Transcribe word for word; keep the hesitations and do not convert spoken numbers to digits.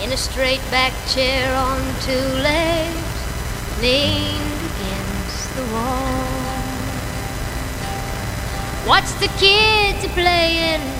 in a straight back chair on two legs, leaned against the wall. Watch the kids a playing